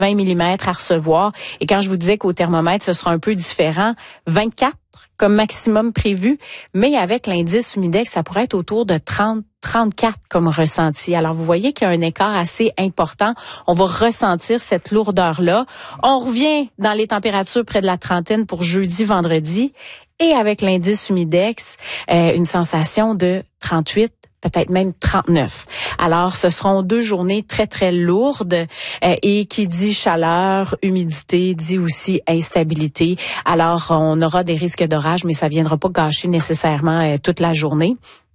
20 mm à recevoir. Et quand je vous disais qu'au thermomètre, ce sera un peu différent, 24 comme maximum prévu, mais avec l'indice humidex, ça pourrait être autour de 30, 34 comme ressenti. Alors, vous voyez qu'il y a un écart assez important. On va ressentir cette lourdeur-là. On revient dans les températures près de la trentaine pour jeudi, vendredi. Et avec l'indice humidex, une sensation de 38, peut-être même 39. Alors, ce seront 2 journées très, très lourdes et qui dit chaleur, humidité, dit aussi instabilité. Alors, on aura des risques d'orage, mais ça viendra pas gâcher nécessairement toute la journée.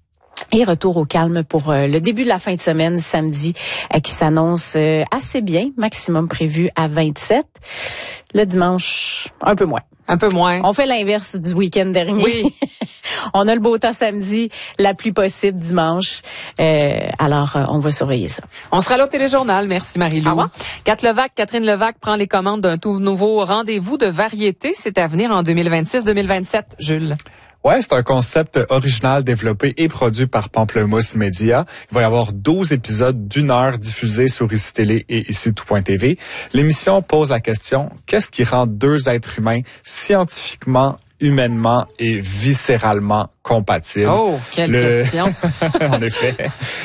Et retour au calme pour le début de la fin de semaine, samedi, qui s'annonce assez bien, maximum prévu à 27. Le dimanche, un peu moins. Un peu moins. On fait l'inverse du week-end dernier. Oui. On a le beau temps samedi, la pluie possible dimanche. Alors, on va surveiller ça. On sera là au téléjournal. Merci Marie-Lou. Catherine Levac prend les commandes d'un tout nouveau rendez-vous de variété. C'est à venir en 2026-2027, Jules. Ouais, c'est un concept original développé et produit par Pamplemousse Média. Il va y avoir 12 épisodes d'1 heure diffusés sur ICI Télé et ICI Tout.tv. L'émission pose la question, qu'est-ce qui rend 2 êtres humains scientifiquement, humainement et viscéralement compatibles? Oh, quelle question! En effet.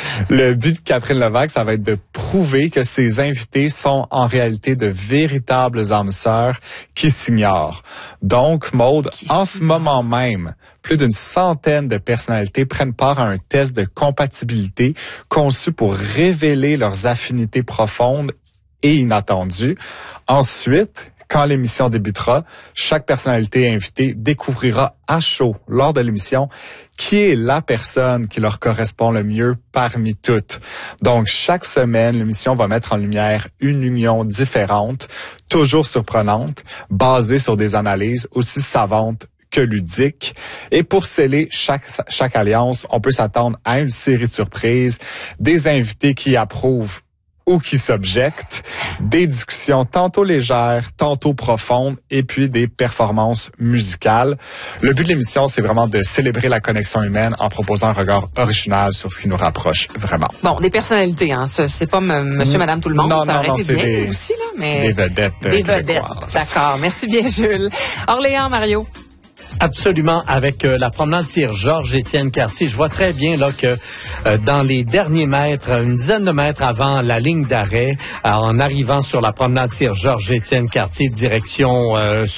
Le but de Catherine Levac, ça va être de prouver que ses invités sont en réalité de véritables âmes sœurs qui s'ignorent. Donc, Maude, en ce moment même, plus d'une centaine de personnalités prennent part à un test de compatibilité conçu pour révéler leurs affinités profondes et inattendues. Ensuite, quand l'émission débutera, chaque personnalité invitée découvrira à chaud, lors de l'émission, qui est la personne qui leur correspond le mieux parmi toutes. Donc, chaque semaine, l'émission va mettre en lumière une union différente, toujours surprenante, basée sur des analyses aussi savantes que ludiques. Et pour sceller chaque alliance, on peut s'attendre à une série de surprises, des invités qui approuvent ou qui s'objectent, des discussions tantôt légères, tantôt profondes, et puis des performances musicales. Le but de l'émission, c'est vraiment de célébrer la connexion humaine en proposant un regard original sur ce qui nous rapproche vraiment. Bon, des personnalités, hein. C'est pas monsieur, madame, tout le monde. Non, ça aurait été bien des, aussi, là, mais. Des vedettes. Des vedettes. D'accord. Merci bien, Jules. Orléans, Mario. Absolument, avec la promenade Sir Georges-Étienne Cartier, je vois très bien là que dans les derniers mètres, une dizaine de mètres avant la ligne d'arrêt, en arrivant sur la promenade Sir Georges-Étienne Cartier, direction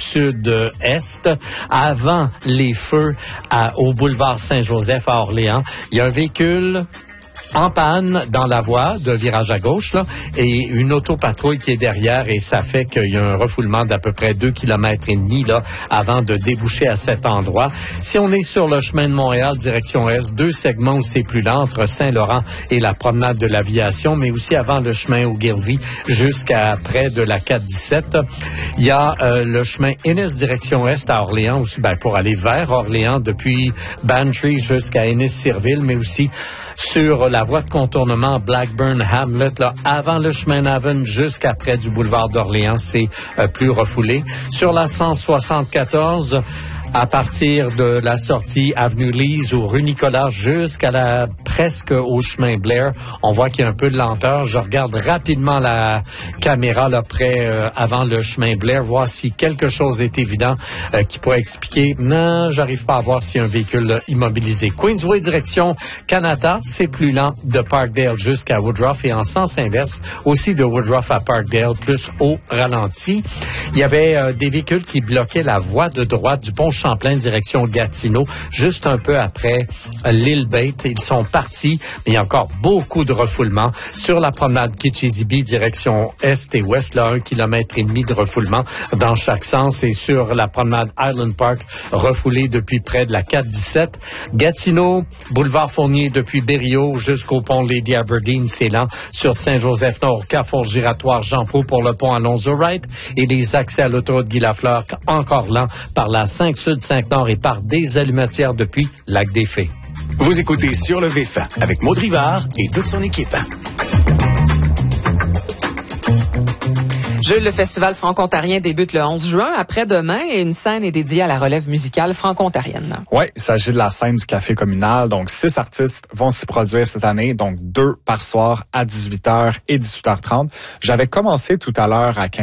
sud-est, avant les feux au boulevard Saint-Joseph à Orléans, il y a un véhicule en panne dans la voie de virage à gauche, là, et une autopatrouille qui est derrière, et ça fait qu'il y a un refoulement d'à peu près 2,5 km là, avant de déboucher à cet endroit. Si on est sur le chemin de Montréal, direction Est, 2 segments où c'est plus lent, entre Saint-Laurent et la promenade de l'Aviation, mais aussi avant le chemin au Guilvy, jusqu'à près de la 417. Il y a le chemin Ennis, direction Est à Orléans, aussi, pour aller vers Orléans, depuis Bantry jusqu'à Ennis-Cirville, mais aussi sur la voie de contournement Blackburn-Hamlet, là, avant le chemin Navan jusqu'à près du boulevard d'Orléans, c'est plus refoulé. Sur la 174, à partir de la sortie Avenue Lise ou rue Nicolas jusqu'à presque au chemin Blair, on voit qu'il y a un peu de lenteur. Je regarde rapidement la caméra là près avant le chemin Blair, voir si quelque chose est évident qui pourrait expliquer. Non, j'arrive pas à voir s'il y a un véhicule immobilisé. Queensway direction Canada, c'est plus lent de Parkdale jusqu'à Woodruff, et en sens inverse aussi de Woodruff à Parkdale, plus au ralenti. Il y avait des véhicules qui bloquaient la voie de droite du pont Champlain direction Gatineau, juste un peu après l'île Bate. Ils sont partis, mais il y a encore beaucoup de refoulement sur la promenade Kitchizibee direction Est et Ouest, là, 1,5 km de refoulement dans chaque sens, et sur la promenade Island Park, refoulé depuis près de la 417. Gatineau, boulevard Fournier depuis Berrioux jusqu'au pont Lady Aberdeen, c'est lent. Sur Saint-Joseph-Nord, carrefour giratoire Jean-Paul pour le pont Alonzo-Wright, et les accès à l'autoroute Guy-Lafleur encore lents par la 5 Sud, 5 Nord et par des allumetières depuis Lac-des-Fées. Vous écoutez Sur le Vif avec Maud Rivard et toute son équipe. Jules, le festival franco-ontarien débute le 11 juin, après-demain, et une scène est dédiée à la relève musicale franco-ontarienne. Oui, il s'agit de la scène du Café communal. Donc, 6 artistes vont s'y produire cette année, donc 2 par soir à 18h et 18h30. J'avais commencé tout à l'heure à